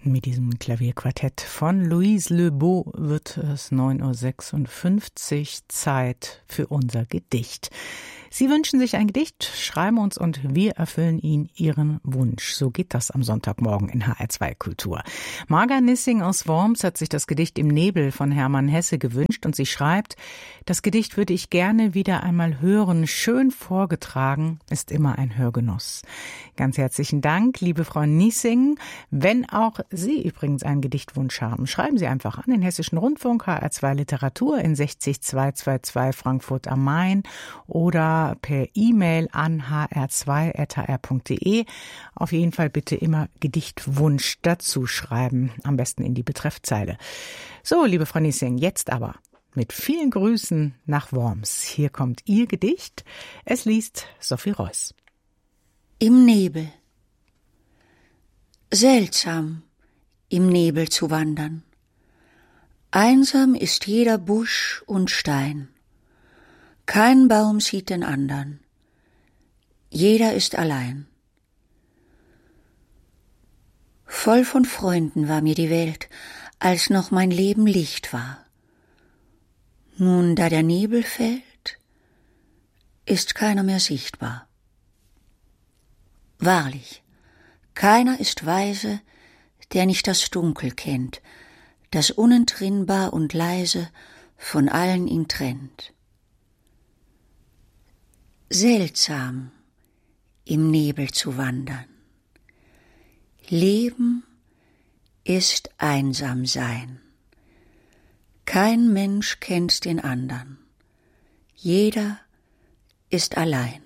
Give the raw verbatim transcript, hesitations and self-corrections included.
Mit diesem Klavierquartett von Louise Lebeau wird es neun Uhr sechsundfünfzig, Zeit für unser Gedicht. Sie wünschen sich ein Gedicht, schreiben uns und wir erfüllen Ihnen Ihren Wunsch. So geht das am Sonntagmorgen in H R zwei Kultur. Marga Nissing aus Worms hat sich das Gedicht Im Nebel von Hermann Hesse gewünscht und sie schreibt: Das Gedicht würde ich gerne wieder einmal hören. Schön vorgetragen, ist immer ein Hörgenuss. Ganz herzlichen Dank, liebe Frau Nissing. Wenn auch Sie übrigens einen Gedichtwunsch haben, schreiben Sie einfach an den Hessischen Rundfunk, H R zwei Literatur in sechzig zweihundertzweiundzwanzig Frankfurt am Main oder per E-Mail an h r zwei at h r punkt d e. Auf jeden Fall bitte immer Gedichtwunsch dazu schreiben, am besten in die Betreffzeile. So, liebe Frau Nissing, jetzt aber mit vielen Grüßen nach Worms. Hier kommt Ihr Gedicht. Es liest Sophie Reuss. Im Nebel. Seltsam, im Nebel zu wandern. Einsam ist jeder Busch und Stein. Kein Baum sieht den andern. Jeder ist allein. Voll von Freunden war mir die Welt, als noch mein Leben Licht war. Nun, da der Nebel fällt, ist keiner mehr sichtbar. Wahrlich, keiner ist weise, der nicht das Dunkel kennt, das unentrinnbar und leise von allen ihn trennt. Seltsam, im Nebel zu wandern. Leben ist einsam sein. Kein Mensch kennt den andern. Jeder ist allein.